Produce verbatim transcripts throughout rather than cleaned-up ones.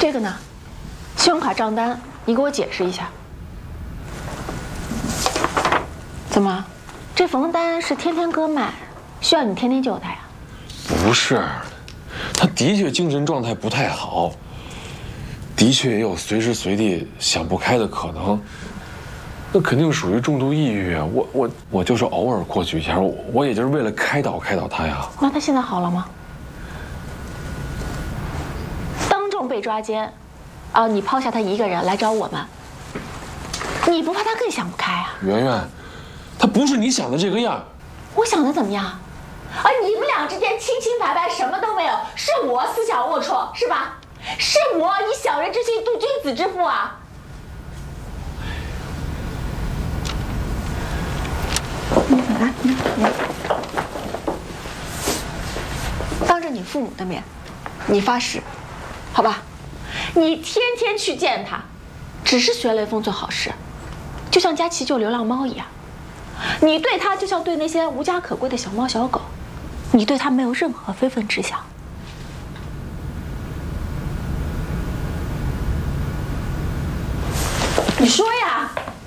这个呢，信用卡账单，你给我解释一下。怎么，这冯丹是天天割脉，需要你天天救他呀？ 不是，他的确精神状态不太好，的确也有随时随地想不开的可能。那肯定属于重度抑郁啊！我我我就是偶尔过去一下，我我也就是为了开导开导他呀。 那他现在好了吗？当众被抓奸，啊，你抛下他一个人来找我们，你不怕他更想不开啊？ 圆圆，他不是你想的这个样。 我想的怎么样？啊，你们俩之间清清白白，什么都没有，是我思想龌龊，是吧？是我以小人之心度君子之腹啊！来，你你，当着你父母的面，你发誓，好吧？你天天去见他，只是学雷锋做好事，就像佳琪救流浪猫一样。你对他就像对那些无家可归的小猫小狗，你对他没有任何非分之想。你说呀！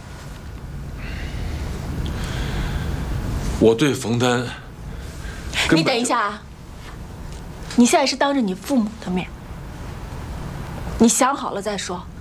我对冯丹， 你等一下啊！你现在是当着你父母的面，你想好了再说。